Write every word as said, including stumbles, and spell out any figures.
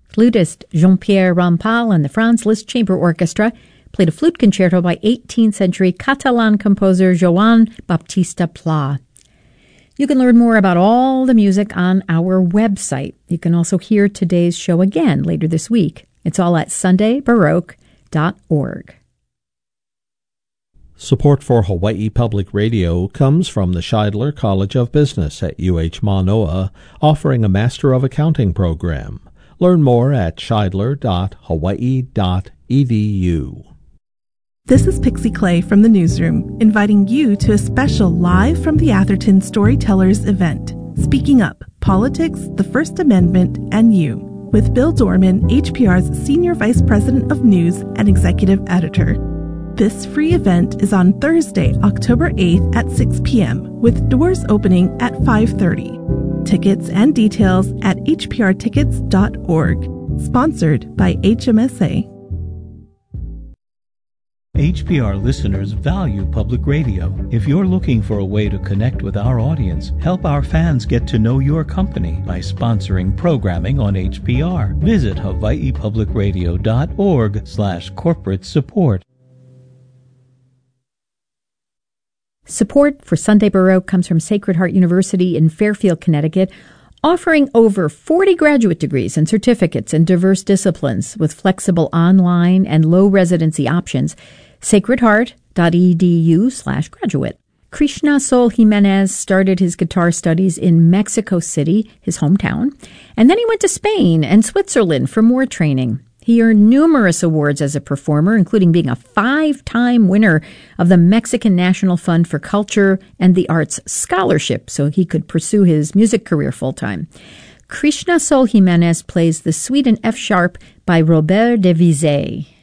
Flutist Jean-Pierre Rampal and the Franz Liszt Chamber Orchestra played a flute concerto by eighteenth century Catalan composer Joan Baptista Pla. You can learn more about all the music on our website. You can also hear today's show again later this week. It's all at sunday baroque dot org. Support for Hawaii Public Radio comes from the Scheidler College of Business at U H Manoa, offering a Master of Accounting program. Learn more at scheidler dot hawaii dot e d u. This is Pixie Clay from the newsroom, inviting you to a special Live from the Atherton Storytellers event, Speaking Up, Politics, the First Amendment, and You, with Bill Dorman, H P R's Senior Vice President of News and Executive Editor. This free event is on Thursday, October eighth at six p.m., with doors opening at five thirty. Tickets and details at h p r tickets dot org. Sponsored by H M S A. H P R listeners value public radio. If you're looking for a way to connect with our audience, help our fans get to know your company by sponsoring programming on H P R. Visit hawaii public radio dot org slash corporate support. Support for Sunday Baroque comes from Sacred Heart University in Fairfield, Connecticut, offering over forty graduate degrees and certificates in diverse disciplines with flexible online and low residency options. sacred heart dot e d u slash graduate. Krishna Sol Jimenez started his guitar studies in Mexico City, his hometown, and then he went to Spain and Switzerland for more training. He earned numerous awards as a performer, including being a five-time winner of the Mexican National Fund for Culture and the Arts Scholarship, so he could pursue his music career full-time. Krishna Sol Jimenez plays the Suite in F-sharp by Robert de Vizet.